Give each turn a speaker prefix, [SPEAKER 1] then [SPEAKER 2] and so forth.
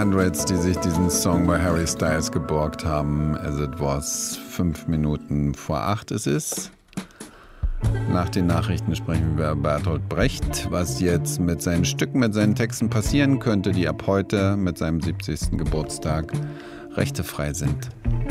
[SPEAKER 1] Hundreds, die sich diesen Song bei Harry Styles geborgt haben. As it was, 5 Minuten vor 8 ist es. Nach den Nachrichten sprechen wir über Bertolt Brecht, was jetzt mit seinen Stücken, mit seinen Texten passieren könnte, die ab heute mit seinem 70. Geburtstag rechtefrei sind.